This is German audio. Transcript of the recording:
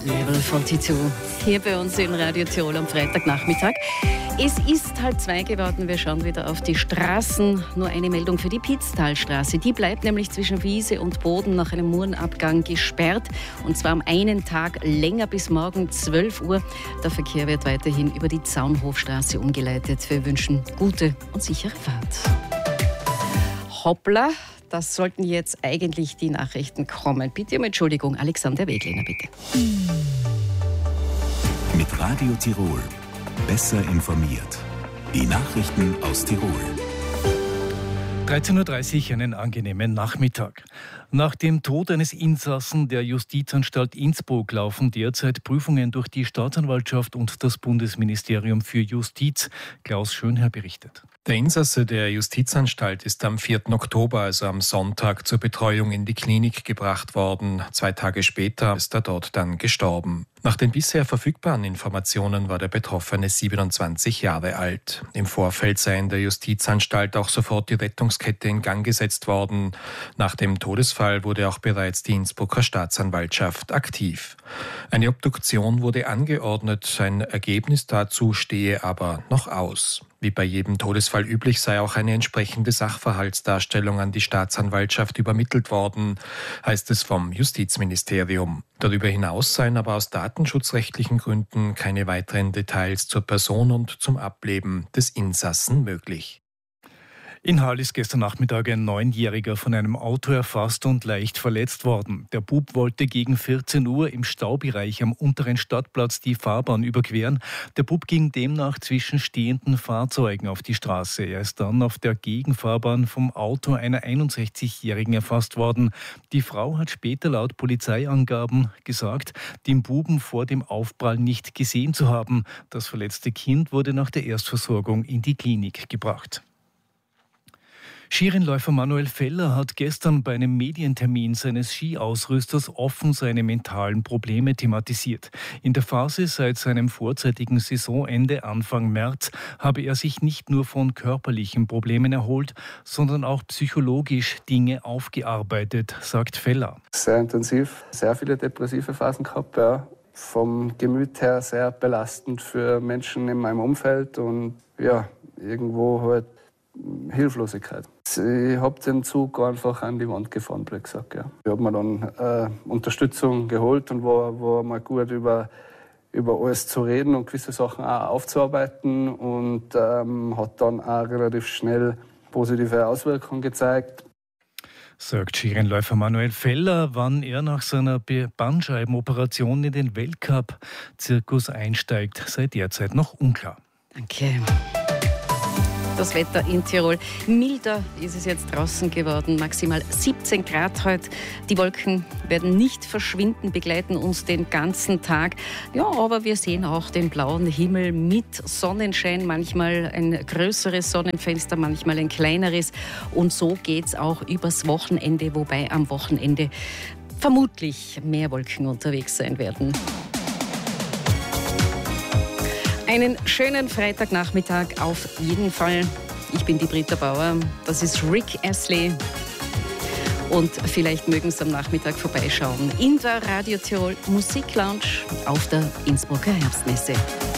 Level 42, hier bei uns in Radio Tirol am Freitagnachmittag. Es ist 1:30 geworden, wir schauen wieder auf die Straßen. Nur eine Meldung für die Pitztalstraße. Die bleibt nämlich zwischen Wiese und Boden nach einem Murenabgang gesperrt. Und zwar am einen Tag länger bis morgen 12 Uhr. Der Verkehr wird weiterhin über die Zaunhofstraße umgeleitet. Wir wünschen gute und sichere Fahrt. Hoppla, das sollten jetzt eigentlich die Nachrichten kommen. Bitte um Entschuldigung, Alexander Wegliner, bitte. Mit Radio Tirol. Besser informiert. Die Nachrichten aus Tirol. 13.30 Uhr, einen angenehmen Nachmittag. Nach dem Tod eines Insassen der Justizanstalt Innsbruck laufen derzeit Prüfungen durch die Staatsanwaltschaft und das Bundesministerium für Justiz. Klaus Schönherr berichtet. Der Insasse der Justizanstalt ist am 4. Oktober, also am Sonntag, zur Betreuung in die Klinik gebracht worden. 2 Tage später ist er dort dann gestorben. Nach den bisher verfügbaren Informationen war der Betroffene 27 Jahre alt. Im Vorfeld sei in der Justizanstalt auch sofort die Rettungskette in Gang gesetzt worden. Nach dem Todesfall wurde auch bereits die Innsbrucker Staatsanwaltschaft aktiv. Eine Obduktion wurde angeordnet, ein Ergebnis dazu stehe aber noch aus. Wie bei jedem Todesfall üblich sei auch eine entsprechende Sachverhaltsdarstellung an die Staatsanwaltschaft übermittelt worden, heißt es vom Justizministerium. Darüber hinaus seien aber aus datenschutzrechtlichen Gründen keine weiteren Details zur Person und zum Ableben des Insassen möglich. In Hall ist gestern Nachmittag ein 9-Jähriger von einem Auto erfasst und leicht verletzt worden. Der Bub wollte gegen 14 Uhr im Staubereich am unteren Stadtplatz die Fahrbahn überqueren. Der Bub ging demnach zwischen stehenden Fahrzeugen auf die Straße. Er ist dann auf der Gegenfahrbahn vom Auto einer 61-Jährigen erfasst worden. Die Frau hat später laut Polizeiangaben gesagt, den Buben vor dem Aufprall nicht gesehen zu haben. Das verletzte Kind wurde nach der Erstversorgung in die Klinik gebracht. Skirennläufer Manuel Feller hat gestern bei einem Medientermin seines Skiausrüsters offen seine mentalen Probleme thematisiert. In der Phase seit seinem vorzeitigen Saisonende Anfang März habe er sich nicht nur von körperlichen Problemen erholt, sondern auch psychologisch Dinge aufgearbeitet, sagt Feller. Sehr intensiv, sehr viele depressive Phasen gehabt, ja. Vom Gemüt her sehr belastend für Menschen in meinem Umfeld und ja, irgendwo halt Hilflosigkeit. Ich habe den Zug einfach an die Wand gefahren, blöd gesagt. Ja. Ich habe mir dann Unterstützung geholt und war mal gut über alles zu reden und gewisse Sachen auch aufzuarbeiten und hat dann auch relativ schnell positive Auswirkungen gezeigt. Sagt Skirennläufer Manuel Feller, wann er nach seiner Bandscheibenoperation in den Weltcup-Zirkus einsteigt, sei derzeit noch unklar. Danke. Das Wetter in Tirol. Milder ist es jetzt draußen geworden, maximal 17 Grad heute. Die Wolken werden nicht verschwinden, begleiten uns den ganzen Tag. Ja, aber wir sehen auch den blauen Himmel mit Sonnenschein, manchmal ein größeres Sonnenfenster, manchmal ein kleineres. Und so geht's auch übers Wochenende, wobei am Wochenende vermutlich mehr Wolken unterwegs sein werden. Einen schönen Freitagnachmittag auf jeden Fall. Ich bin die Britta Bauer, das ist Rick Astley. Und vielleicht mögen Sie am Nachmittag vorbeischauen in der Radio Tirol Musiklounge auf der Innsbrucker Herbstmesse.